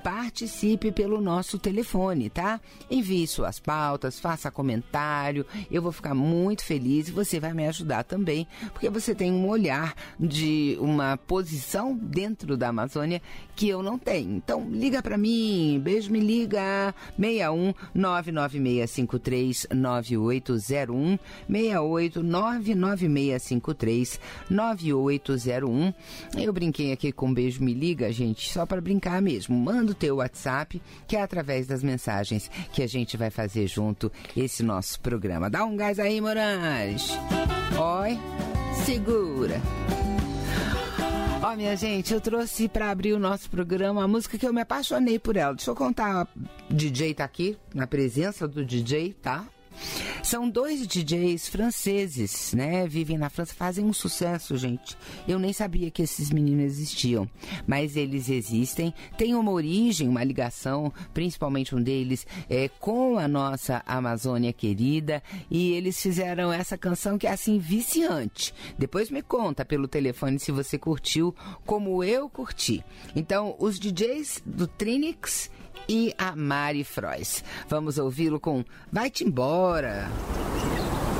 participe pelo nosso telefone, tá? Envie suas pautas, faça comentário, eu vou ficar muito feliz e você vai me ajudar também, porque você tem um olhar de uma posição dentro da Amazônia que eu não tenho. Então, liga pra mim, beijo, me liga, 61 99653 9801, 68 99653 9801. Eu brinquei aqui com beijo, me liga, gente, só pra brincar mesmo. Manda o teu WhatsApp, que é através das mensagens que a gente vai fazer junto esse nosso programa. Dá um gás aí, Moraes. Oi, segura. Ó, minha gente, eu trouxe pra abrir o nosso programa a música que eu me apaixonei por ela. Deixa eu contar, o DJ tá aqui, na presença do DJ, tá? São 2 DJs franceses, né? Vivem na França, fazem um sucesso, gente. Eu nem sabia que esses meninos existiam, mas eles existem. Tem uma origem, uma ligação, principalmente um deles com a nossa Amazônia querida. E eles fizeram essa canção que é assim, viciante. Depois me conta pelo telefone se você curtiu, como eu curti. Então, os DJs do Trinix e a Mari Frois. Vamos ouvi-lo com Vai-te embora.